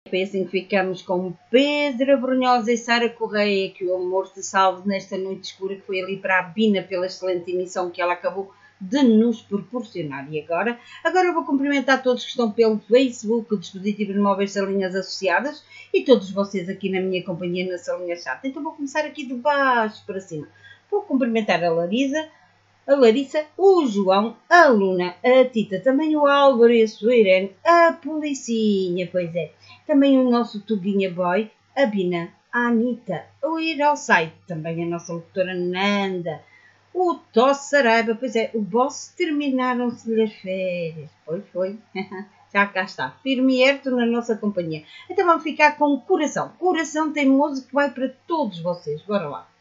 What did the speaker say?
Foi assim que ficamos com Pedro Brunhosa e Sara Correia, que o amor te salve nesta noite escura, que foi ali para a Bina pela excelente emissão que ela acabou de nos proporcionar. E agora eu vou cumprimentar todos que estão pelo Facebook, dispositivos móveis Salinhas Associadas, e todos vocês aqui na minha companhia na Salinha Chata. Então vou começar aqui de baixo para cima. Vou cumprimentar a Larissa, o João, a Luna, a Tita, também o Álvaro e a sua Irene, a Policinha, pois é, também o nosso Tuguinha Boy, a Bina, a Anitta, o Ir ao Site, também a nossa locutora Nanda, o Tosse Saraiva, pois é, o Boss, terminaram-se-lhe as férias, pois foi, já cá está, firme e erto na nossa companhia. Então vamos ficar com o Coração, Coração Teimoso que vai para todos vocês, bora lá.